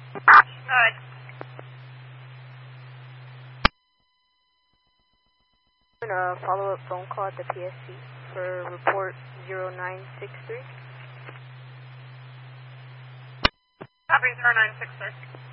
Alright. Follow-up phone call at the PSC for report 0963. Copy 0963.